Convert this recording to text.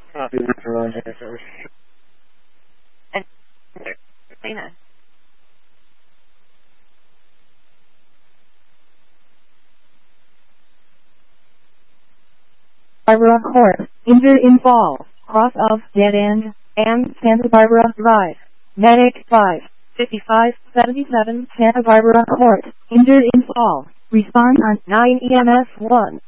Copy, we're on here first. And Lena. Barbara Court, injured in fall, cross of dead end, and Santa Barbara Drive. Medic 5, 5577 Santa Barbara Court, injured in fall. Respond on 9 EMS 1.